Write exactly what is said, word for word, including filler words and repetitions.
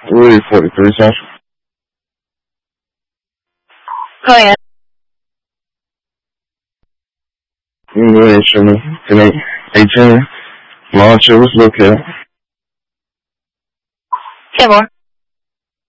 three forty-three Central. Go ahead. You can go ahead and show me. ten eighteen. Launcher was located. Say more.